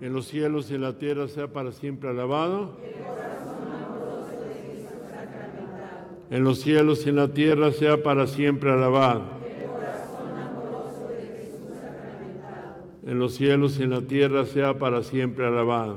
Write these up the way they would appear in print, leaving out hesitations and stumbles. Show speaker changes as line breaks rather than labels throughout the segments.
en los cielos y en la tierra sea para siempre alabado. En los cielos y en la tierra sea para siempre alabado. En los cielos y en la tierra sea para siempre alabado.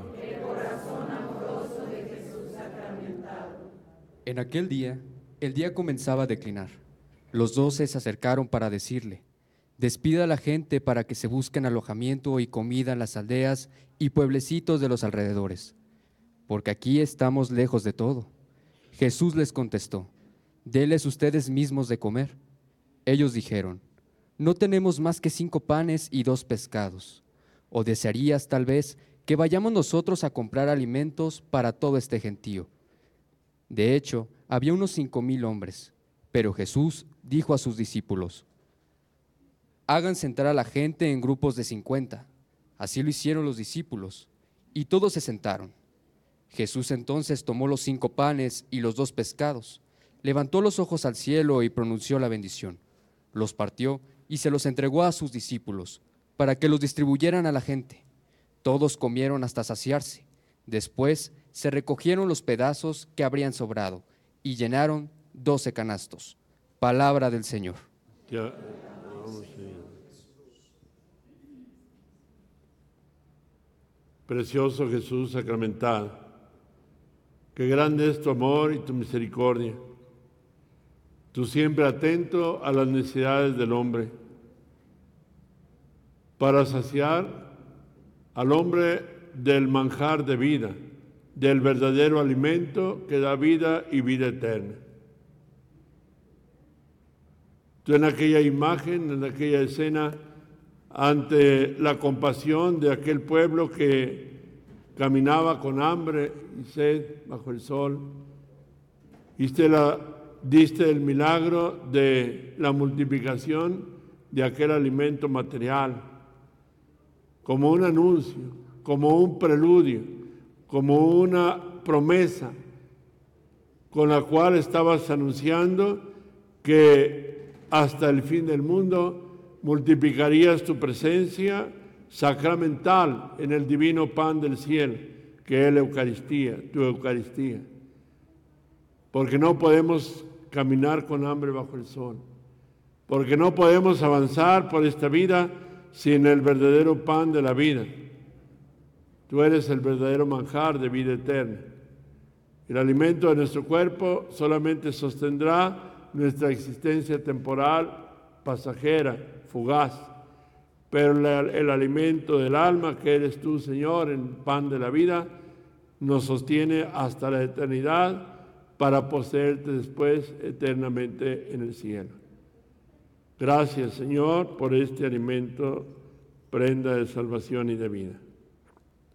En aquel día, el día comenzaba a declinar. Los 12 se acercaron para decirle: despida a la gente para que se busquen alojamiento y comida en las aldeas y pueblecitos de los alrededores, porque aquí estamos lejos de todo. Jesús les contestó: déles ustedes mismos de comer. Ellos dijeron: no tenemos más que 5 panes y 2 pescados. ¿O desearías tal vez que vayamos nosotros a comprar alimentos para todo este gentío? De hecho, había unos 5,000 hombres. Pero Jesús dijo a sus discípulos: hagan sentar a la gente en grupos de 50. Así lo hicieron los discípulos, y todos se sentaron. Jesús entonces tomó los 5 panes y los 2 pescados, levantó los ojos al cielo y pronunció la bendición. Los partió y se los entregó a sus discípulos, para que los distribuyeran a la gente. Todos comieron hasta saciarse. Después se recogieron los pedazos que habrían sobrado, y llenaron 12 canastos. Palabra del Señor.
Precioso Jesús sacramentado, qué grande es tu amor y tu misericordia. Tú siempre atento a las necesidades del hombre, para saciar al hombre del manjar de vida, del verdadero alimento que da vida y vida eterna. Tú en aquella imagen, en aquella escena, ante la compasión de aquel pueblo que caminaba con hambre y sed bajo el sol, diste el milagro de la multiplicación de aquel alimento material, como un anuncio, como un preludio, como una promesa con la cual estabas anunciando que hasta el fin del mundo multiplicarías tu presencia sacramental en el divino pan del cielo, que es la Eucaristía, tu Eucaristía. Porque no podemos caminar con hambre bajo el sol, porque no podemos avanzar por esta vida sin el verdadero pan de la vida. Tú eres el verdadero manjar de vida eterna. El alimento de nuestro cuerpo solamente sostendrá nuestra existencia temporal, pasajera, fugaz. Pero el alimento del alma, que eres tú, Señor, el pan de la vida, nos sostiene hasta la eternidad para poseerte después eternamente en el cielo. Gracias, Señor, por este alimento, prenda de salvación y de vida.